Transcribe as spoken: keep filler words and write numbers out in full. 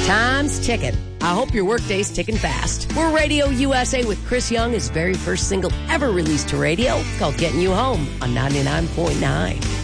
Time's ticking. I hope your workday's ticking fast. We're Radio U S A with Chris Young, his very first single ever released to radio. It's called Getting You Home on ninety-nine point nine.